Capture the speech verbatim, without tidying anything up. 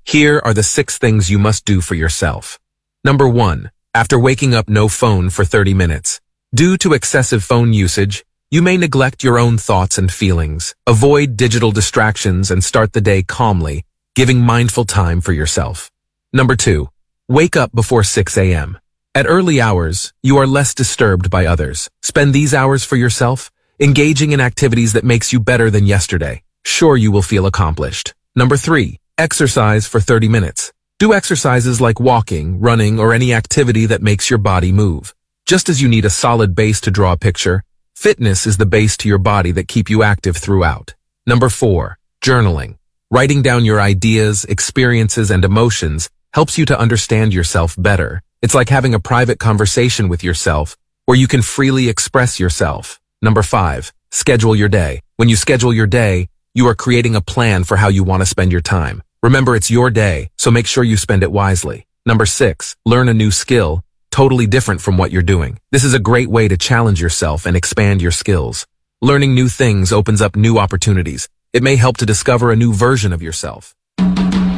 Here are the six things you must do for yourself. Number one, after waking up, no phone for thirty minutes. Due to excessive phone usage, you may neglect your own thoughts and feelings. Avoid digital distractions and start the day calmly, giving mindful time for yourself. Number two, wake up before six a m At early hours, you are less disturbed by others. Spend these hours for yourself, engaging in activities that makes you better than yesterday. Sure, you will feel accomplished. Number three, exercise for thirty minutes. Do exercises like walking, running, or any activity that makes your body move. Just as you need a solid base to draw a picture, fitness is the base to your body that keep you active throughout. Number four, journaling. Writing down your ideas, experiences, and emotions helps you to understand yourself better. It's like having a private conversation with yourself where you can freely express yourself. Number five, schedule your day. When you schedule your day, you are creating a plan for how you want to spend your time. Remember, it's your day, so make sure you spend it wisely. Number six, learn a new skill, totally different from what you're doing. This is a great way to challenge yourself and expand your skills. Learning new things opens up new opportunities. It may help to discover a new version of yourself.